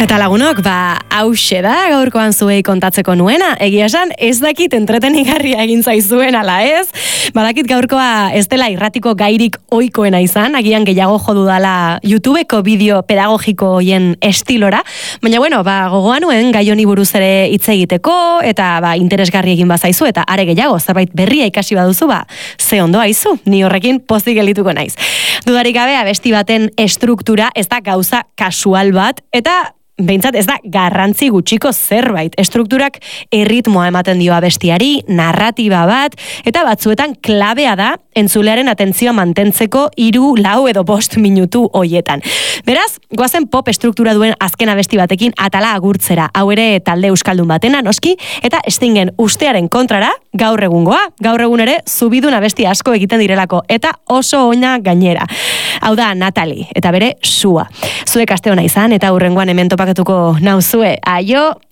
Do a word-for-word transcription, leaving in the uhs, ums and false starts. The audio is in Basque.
Eta lagunok, ba, hause da gaurkoan zuei kontatzeko nuena. Egia esan, ez dakit entretenigarria egin zaizuen ala ez. Badakit gaurkoa ez dela irratiko gairik ohikoena izan, agian gehiago jo dudala YouTubeko bideo pedagogiko hoien estilora. Baina bueno, ba, gogoan nuen gai honi buruz ere hitz egiteko eta ba, interesgarri egin bazaizu eta are gehiago zerbait berria ikasi baduzu, ba, ze ondo haizu, ni horrekin pozik gelituko naiz. Dudarik gabe, abesti baten estruktura ez da gauza kasual bat eta behintzat ez da garrantzi gutxiko zerbait. Estrukturak erritmoa ematen dio abestiari, narratiba bat, eta batzuetan klabea da entzulearen atentzioa mantentzeko hiru, lau edo bost minutu hoietan. Beraz, goazen pop estruktura duen azken abesti batekin atala agurtzera. Hau ere talde euskaldun batena, noski, eta Stingen ustearen kontrara, gaur egungoa, gaur egun ere zubidun abesti asko egiten direlako, eta oso oina gainera. Hau da Natalie, eta bere sua. Zuek aste hona izan, eta hurrengoan hemen topakatuko nauzue. Aio,